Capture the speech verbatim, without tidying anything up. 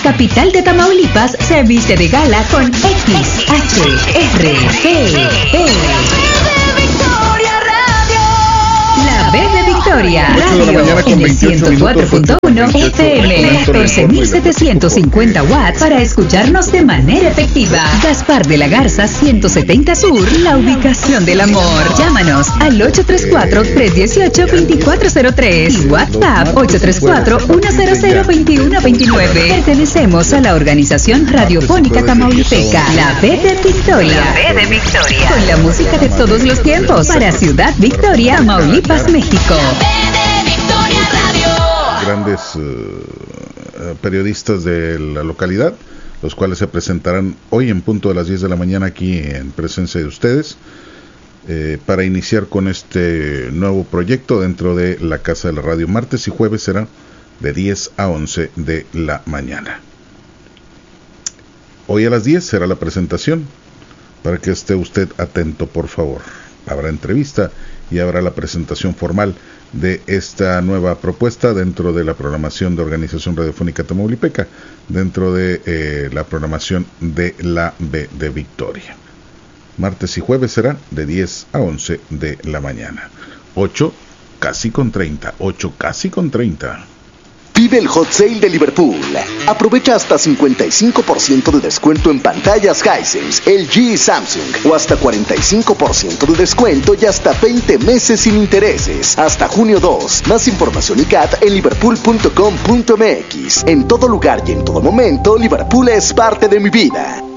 capital de Tamaulipas se viste de gala con X H R P P. La B de Victoria, radio en el ciento cuatro punto uno F M, catorce mil setecientos cincuenta watts para escucharnos de manera efectiva. Gaspar de la Garza, ciento setenta Sur, la ubicación del amor. Llámanos al ocho tres cuatro, tres uno ocho, dos cuatro cero tres y WhatsApp ocho tres cuatro, uno cero cero, dos uno dos nueve. Pertenecemos a la organización radiofónica tamaulipeca, la B de Victoria. La B de Victoria. Con la música de todos los tiempos para Ciudad Victoria, Tamaulipas, México. Grandes uh, periodistas de la localidad, los cuales se presentarán hoy en punto de las diez de la mañana aquí en presencia de ustedes, eh, para iniciar con este nuevo proyecto dentro de la Casa de la Radio. Martes y jueves será de diez a once de la mañana. Hoy a las diez será la presentación, para que esté usted atento, por favor. Habrá entrevista y habrá la presentación formal de esta nueva propuesta dentro de la programación de Organización Radiofónica Tamaulipeca, dentro de eh, la programación de la B de Victoria. Martes y jueves será de diez a once de la mañana. ocho casi con treinta, ocho casi con treinta. Vive el Hot Sale de Liverpool. Aprovecha hasta cincuenta y cinco por ciento de descuento en pantallas Hisense, L G y Samsung, o hasta cuarenta y cinco por ciento de descuento y hasta veinte meses sin intereses, hasta junio dos. Más información y C A T en liverpool punto com punto m x. En todo lugar y en todo momento, Liverpool es parte de mi vida.